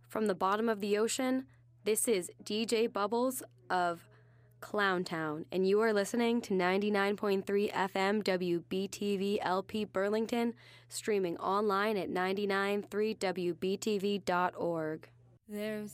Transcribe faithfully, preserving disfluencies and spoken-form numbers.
From the bottom of the ocean, this is D J Bubbles of Clowntown, and you are listening to ninety-nine point three F M W B T V L P Burlington, streaming online at nine nine three W B T V dot org. There's